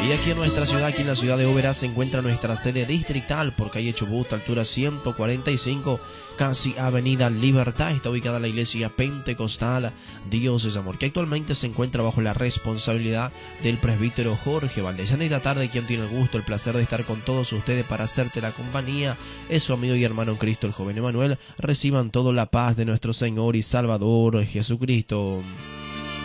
Y aquí en nuestra ciudad, aquí en la ciudad de Oberá, se encuentra nuestra sede distrital por calle Chubut, altura 145, casi Avenida Libertad. Está ubicada la iglesia pentecostal Dios es Amor, que actualmente se encuentra bajo la responsabilidad del presbítero Jorge Valdés. En esta tarde, quien tiene el gusto, el placer de estar con todos ustedes para hacerte la compañía es su amigo y hermano en Cristo, el joven Emanuel. Reciban toda la paz de nuestro Señor y Salvador Jesucristo.